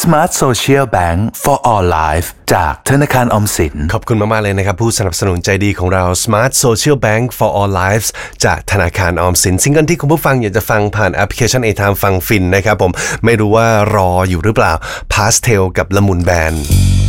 Smart Social Bank for All Life จากธนาคารออมสินขอบคุณมากๆเลยนะครับผู้สนับสนุนใจดีของเรา Smart Social Bank for All Lives จากธนาคารออมสินซิงเกิลที่คุณผู้ฟังอยากจะฟังผ่านแอปพลิเคชัน A-Time ฟังฟินนะครับผมไม่รู้ว่ารออยู่หรือเปล่า Pastel กับละมุนแบน